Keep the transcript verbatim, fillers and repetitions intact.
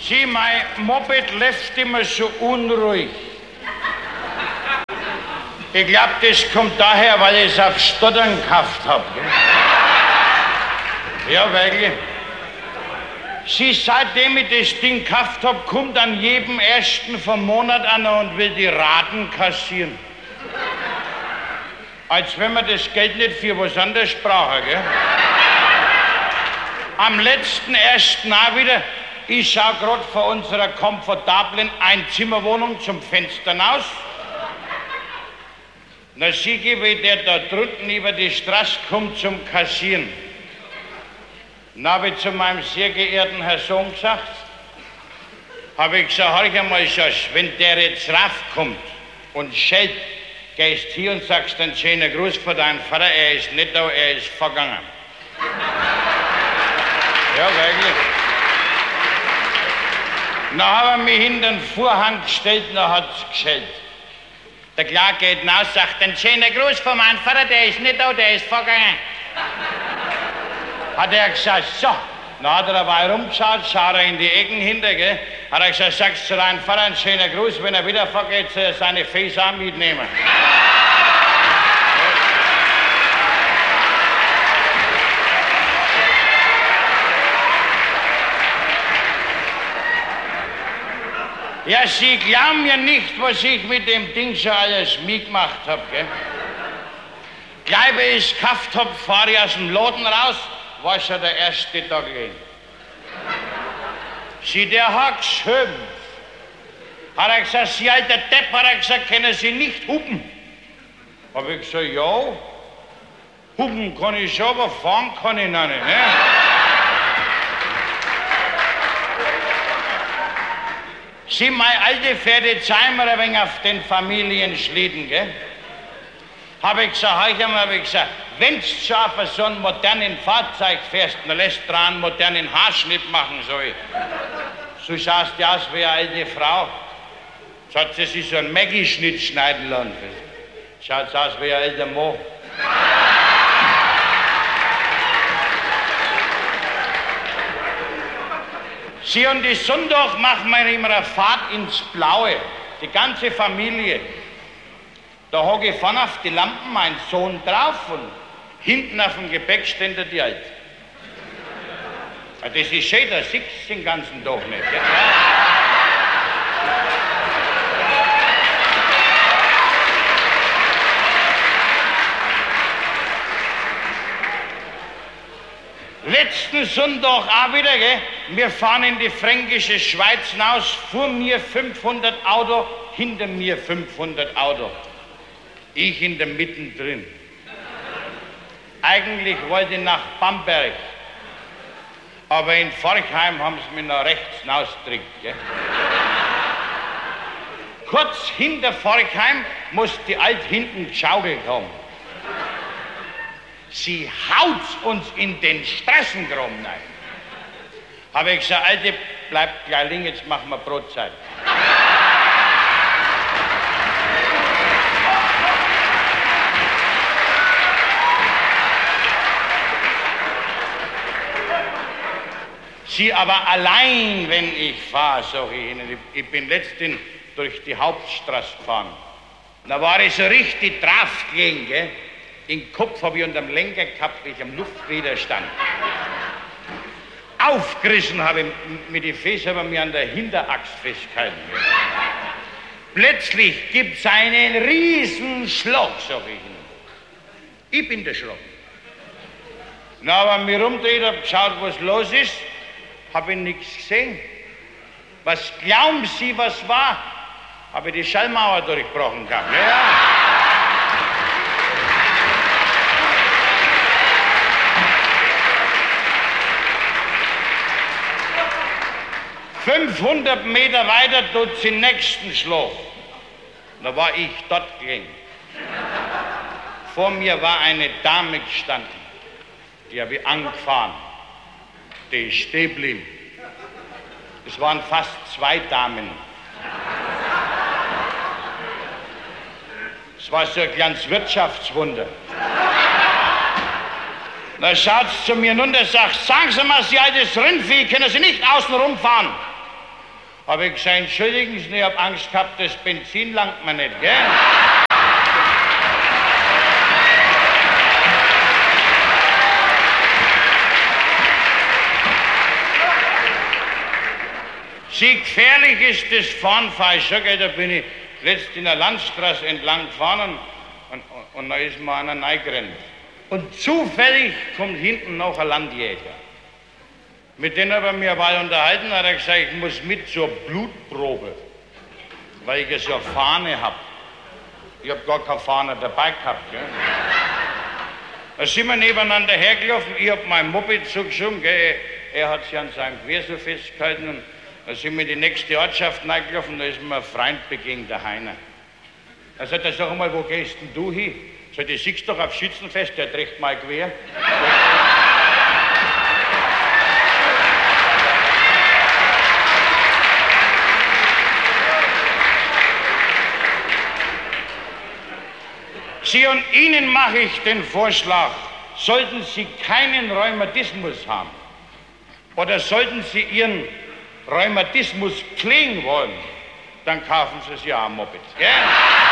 Sieh, mein Moped läuft immer so unruhig. Ich glaub, das kommt daher, weil ich es auf Stottern gekauft hab. Ja, wirklich. Sie, seitdem ich das Ding gekauft hab, kommt an jedem ersten vom Monat einer und will die Raten kassieren. Als wenn man das Geld nicht für was anderes brauche, gell? Am letzten ersten auch wieder, ich schau grad vor unserer komfortablen Einzimmerwohnung zum Fenster hinaus. Na, sieh, wie der da drunten über die Straße kommt zum Kassieren. Dann habe ich zu meinem sehr geehrten Herrn Sohn gesagt, habe ich gesagt, hör einmal, Schorsch, wenn der jetzt raufkommt und schellt, gehst hier und sagst einen schönen Gruß von deinem Vater, er ist nicht da, er ist vergangen. Ja, wirklich. Dann haben wir mich hinter den Vorhang gestellt und dann hat es geschellt. Der Clark geht hinaus, sagt, ein schöner Gruß von meinem Vater, der ist nicht da, der ist vergangen. Hat er gesagt, so. Dann hat er dabei rumgeschaut, schaut er in die Ecken hinter, gell. Hat er gesagt, sagst zu deinem Vater ein schöner Gruß, wenn er wieder vergeht, soll er seine Fäße auch mitnehmen. Ja, Sie glauben mir nicht, was ich mit dem Ding schon alles mitgemacht hab, gell? Gleich, wie ich es gekauft hab, fahr ich aus dem Laden raus, war schon der erste Tag gehen. Sie, der hat geschimpft. Hat er gesagt, Sie alter Depp, hat er gesagt, können Sie nicht hupen? Hab ich gesagt, ja, hupen kann ich schon, aber fahren kann ich noch nicht, ne? Sie, meine alte Pferde, zeigen wir ein wenig auf den Familienschlitten, gell? Hab ich gesagt, hab ich einmal hab ich gesagt, wenn's schon auf so einem modernen Fahrzeug fährst, dann lässt dran einen modernen Haarschnitt machen, so ich. So schaust du aus wie eine alte Frau. So hat sie sich so einen Maggie-Schnitt schneiden lassen. Schaut aus wie ein alter Mann. Sie, und die Sonntag machen wir immer eine Fahrt ins Blaue, die ganze Familie. Da hocke ich vorne auf die Lampen, mein Sohn drauf und hinten auf dem Gepäckständer die Alte. Das ist schön, da siehst du den ganzen Tag nicht. Ja? Letzten Sonntag auch wieder, gell? Wir fahren in die fränkische Schweiz hinaus, vor mir fünfhundert Auto, hinter mir fünfhundert Auto. Ich in der Mitte drin. Eigentlich wollte ich nach Bamberg, aber in Forchheim haben sie mich nach rechts hinausgedrückt. Kurz hinter Forchheim muss die Alt hinten geschaukelt haben. Sie haut uns in den Straßengraben rein. Habe ich gesagt, Alte, bleibt gleich liegen, jetzt machen wir Brotzeit. Sie aber allein, wenn ich fahre, sag ich Ihnen, ich bin letztens durch die Hauptstraße gefahren. Da war ich so richtig drauf gelegen, gell? Den Kopf habe ich unterm Lenker gehabt, wie ich am Luftwiderstand. Aufgerissen habe ich mit den Füßen, aber mir an der Hinteraxt festgehalten. Plötzlich gibt es einen Riesenschlag, sag ich Ihnen. Ich bin der Schlag. Na, aber mich rumdreht, hab geschaut, was los ist, habe ich nichts gesehen. Was glauben Sie, was war? Habe ich die Schallmauer durchbrochen gehabt. Ja, ja. fünfhundert Meter weiter tut sie den nächsten Schlag. Da war ich dort gelegen. Vor mir war eine Dame gestanden. Die habe ich angefahren. Die ist stehen geblieben. Es waren fast zwei Damen. Es war so ein kleines Wirtschaftswunder. Da schaut sie zu mir runter und sagt, sagen Sie mal, Sie altes Rindvieh, können Sie nicht außen rumfahren? Hab ich gesagt, entschuldigen Sie, ich hab Angst gehabt, das Benzin langt mir nicht, gell? Sie gefährlich ist das Fahren, fahr ich schon, gell? Da bin ich letzt in der Landstraße entlang gefahren und, und, und da ist mir einer reingerannt. Und zufällig kommt hinten noch ein Landjäger. Mit dem habe ich mich aber unterhalten, hat er gesagt, ich muss mit zur Blutprobe, weil ich ja so eine Fahne habe. Ich habe gar keine Fahne dabei gehabt. Gell? Da sind wir nebeneinander hergelaufen, ich habe mein Moped zugeschoben, gell? Er hat sich an seinem Gewehr so festgehalten und da sind wir in die nächste Ortschaft reingelaufen, da ist mir ein Freund begegnet, der Heiner. Er sagt, sag mal, wo gehst denn du hin? Sagt, ich siehst doch auf Schützenfest, der trägt mein Gewehr. Sie und Ihnen mache ich den Vorschlag, sollten Sie keinen Rheumatismus haben oder sollten Sie Ihren Rheumatismus klingen wollen, dann kaufen Sie sich ja ein Moped. Gell?